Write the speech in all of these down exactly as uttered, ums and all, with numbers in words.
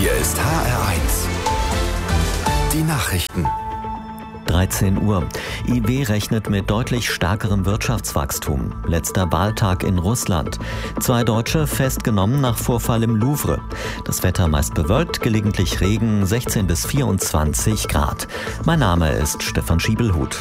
Hier ist H R eins. Die Nachrichten. dreizehn Uhr. I W rechnet mit deutlich stärkerem Wirtschaftswachstum. Letzter Wahltag in Russland. Zwei Deutsche festgenommen nach Vorfall im Louvre. Das Wetter meist bewölkt, gelegentlich Regen, sechzehn bis vierundzwanzig Grad. Mein Name ist Stefan Schiebelhut.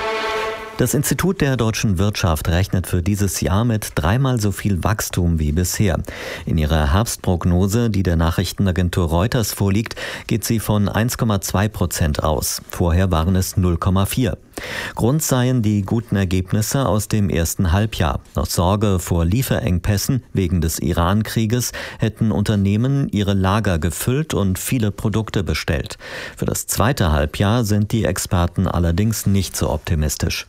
Das Institut der deutschen Wirtschaft rechnet für dieses Jahr mit dreimal so viel Wachstum wie bisher. In ihrer Herbstprognose, die der Nachrichtenagentur Reuters vorliegt, geht sie von eins Komma zwei Prozent aus. Vorher waren es null Komma vier. Grund seien die guten Ergebnisse aus dem ersten Halbjahr. Aus Sorge vor Lieferengpässen wegen des Iran-Krieges hätten Unternehmen ihre Lager gefüllt und viele Produkte bestellt. Für das zweite Halbjahr sind die Experten allerdings nicht so optimistisch.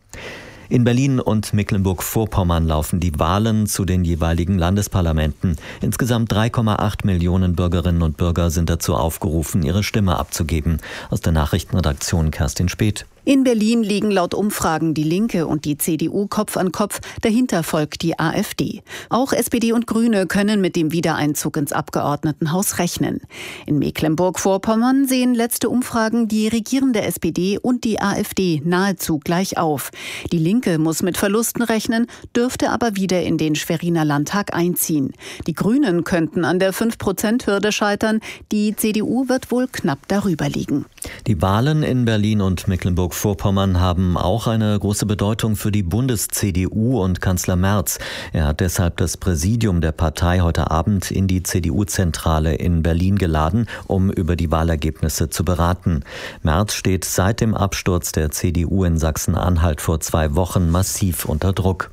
In Berlin und Mecklenburg-Vorpommern laufen die Wahlen zu den jeweiligen Landesparlamenten. Insgesamt drei Komma acht Millionen Bürgerinnen und Bürger sind dazu aufgerufen, ihre Stimme abzugeben. Aus der Nachrichtenredaktion Kerstin Speth. In Berlin liegen laut Umfragen die Linke und die C D U Kopf an Kopf, dahinter folgt die AfD. Auch S P D und Grüne können mit dem Wiedereinzug ins Abgeordnetenhaus rechnen. In Mecklenburg-Vorpommern sehen letzte Umfragen die regierende S P D und die AfD nahezu gleich auf. Die Linke muss mit Verlusten rechnen, dürfte aber wieder in den Schweriner Landtag einziehen. Die Grünen könnten an der fünf Prozent Hürde scheitern, die C D U wird wohl knapp darüber liegen. Die Wahlen in Berlin und Mecklenburg-Vorpommern haben auch eine große Bedeutung für die Bundes-C D U und Kanzler Merz. Er hat deshalb das Präsidium der Partei heute Abend in die C D U-Zentrale in Berlin geladen, um über die Wahlergebnisse zu beraten. Merz steht seit dem Absturz der C D U in Sachsen-Anhalt vor zwei Wochen massiv unter Druck.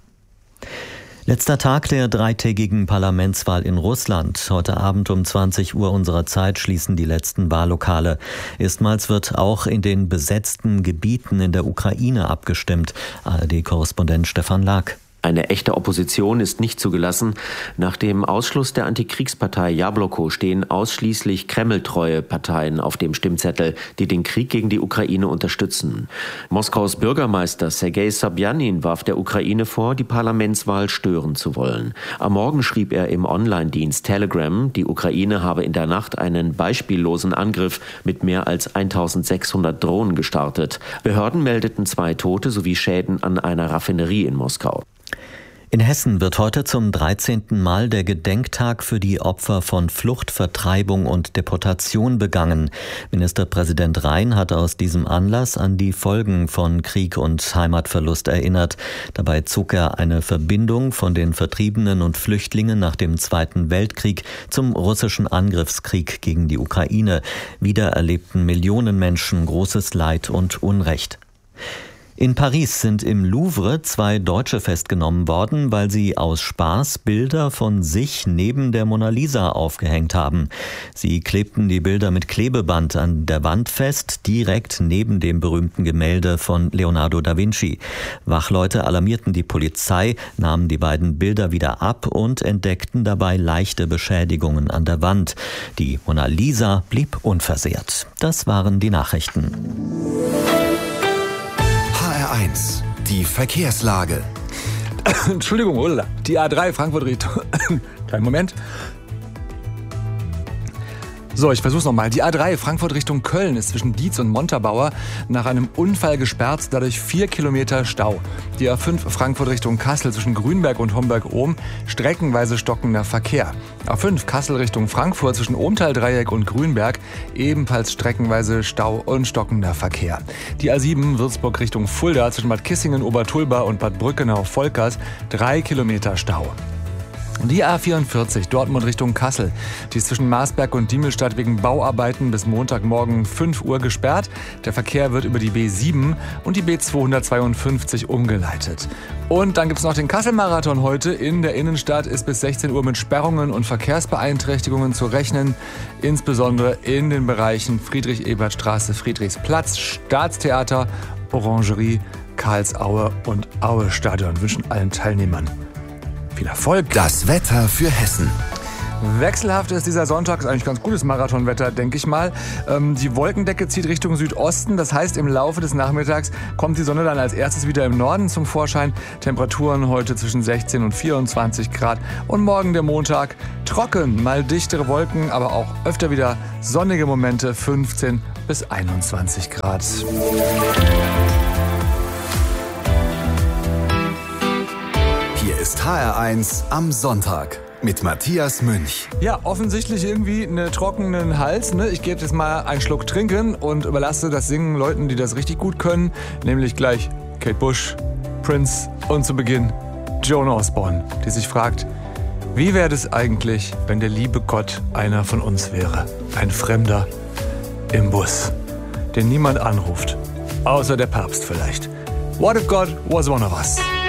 Letzter Tag der dreitägigen Parlamentswahl in Russland. Heute Abend um zwanzig Uhr unserer Zeit schließen die letzten Wahllokale. Erstmals wird auch in den besetzten Gebieten in der Ukraine abgestimmt. A R D-Korrespondent Stefan Lag. Eine echte Opposition ist nicht zugelassen. Nach dem Ausschluss der Antikriegspartei Jabloko stehen ausschließlich kremltreue Parteien auf dem Stimmzettel, die den Krieg gegen die Ukraine unterstützen. Moskaus Bürgermeister Sergei Sobjanin warf der Ukraine vor, die Parlamentswahl stören zu wollen. Am Morgen schrieb er im Online-Dienst Telegram, die Ukraine habe in der Nacht einen beispiellosen Angriff mit mehr als eintausendsechshundert Drohnen gestartet. Behörden meldeten zwei Tote sowie Schäden an einer Raffinerie in Moskau. In Hessen wird heute zum dreizehnten Mal der Gedenktag für die Opfer von Flucht, Vertreibung und Deportation begangen. Ministerpräsident Rhein hat aus diesem Anlass an die Folgen von Krieg und Heimatverlust erinnert. Dabei zog er eine Verbindung von den Vertriebenen und Flüchtlingen nach dem Zweiten Weltkrieg zum russischen Angriffskrieg gegen die Ukraine. Wieder erlebten Millionen Menschen großes Leid und Unrecht. In Paris sind im Louvre zwei Deutsche festgenommen worden, weil sie aus Spaß Bilder von sich neben der Mona Lisa aufgehängt haben. Sie klebten die Bilder mit Klebeband an der Wand fest, direkt neben dem berühmten Gemälde von Leonardo da Vinci. Wachleute alarmierten die Polizei, nahmen die beiden Bilder wieder ab und entdeckten dabei leichte Beschädigungen an der Wand. Die Mona Lisa blieb unversehrt. Das waren die Nachrichten. H R eins. Die Verkehrslage. Entschuldigung, die A drei Frankfurt Richtung. Kleinen Moment. So, ich versuch's nochmal. Die A drei Frankfurt Richtung Köln ist zwischen Dietz und Montabaur nach einem Unfall gesperrt, dadurch vier Kilometer Stau. Die A fünf Frankfurt Richtung Kassel zwischen Grünberg und Homberg-Ohm streckenweise stockender Verkehr. A fünf Kassel Richtung Frankfurt zwischen Ohmtal-Dreieck und Grünberg ebenfalls streckenweise Stau und stockender Verkehr. Die A sieben Würzburg Richtung Fulda zwischen Bad Kissingen, Obertulba und Bad Brückenau-Volkers drei Kilometer Stau. Die A vierundvierzig Dortmund Richtung Kassel, die ist zwischen Marsberg und Diemelstadt wegen Bauarbeiten bis Montagmorgen fünf Uhr gesperrt. Der Verkehr wird über die B sieben und die B zweihundertzweiundfünfzig umgeleitet. Und dann gibt es noch den Kassel-Marathon heute. In der Innenstadt ist bis sechzehn Uhr mit Sperrungen und Verkehrsbeeinträchtigungen zu rechnen. Insbesondere in den Bereichen Friedrich-Ebert-Straße, Friedrichsplatz, Staatstheater, Orangerie, Karlsaue und Aue-Stadion. Wünschen allen Teilnehmern viel Erfolg. Das Wetter für Hessen. Wechselhaft ist dieser Sonntag, ist eigentlich ganz gutes Marathonwetter, denke ich mal. Ähm, die Wolkendecke zieht Richtung Südosten, das heißt, im Laufe des Nachmittags kommt die Sonne dann als erstes wieder im Norden zum Vorschein. Temperaturen heute zwischen sechzehn und vierundzwanzig Grad und morgen der Montag trocken, mal dichtere Wolken, aber auch öfter wieder sonnige Momente, fünfzehn bis einundzwanzig Grad. Hier ist H R eins am Sonntag mit Matthias Münch. Ja, offensichtlich irgendwie einen trockenen Hals. Ne? Ich gehe jetzt mal einen Schluck trinken und überlasse das Singen Leuten, die das richtig gut können. Nämlich gleich Kate Bush, Prince und zu Beginn Joan Osborne, die sich fragt, wie wäre es eigentlich, wenn der liebe Gott einer von uns wäre? Ein Fremder im Bus, den niemand anruft. Außer der Papst vielleicht. What if God was one of us?